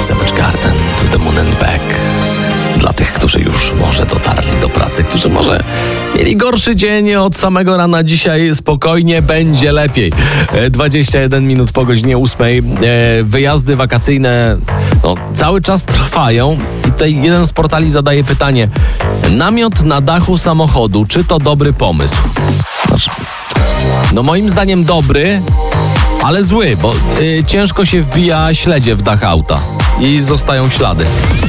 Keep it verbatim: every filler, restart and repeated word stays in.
Savage Garden, To the Moon and Back. Dla tych, którzy już może dotarli do pracy, którzy może mieli gorszy dzień od samego rana, dzisiaj spokojnie będzie lepiej. dwadzieścia jeden minut po godzinie ósmej. Wyjazdy wakacyjne no, cały czas trwają i tutaj jeden z portali zadaje pytanie: namiot na dachu samochodu, czy to dobry pomysł? Znaczy, no moim zdaniem dobry, ale zły, bo y, ciężko się wbija śledzie w dach auta i zostają ślady.